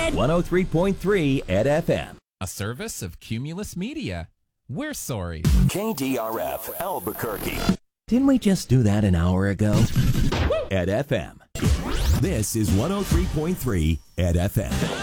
Ed. 103.3 Ed FM. A service of Cumulus Media. We're sorry. KDRF Albuquerque. Didn't we just do that an hour ago? Ed FM. This is 103.3 Ed FM.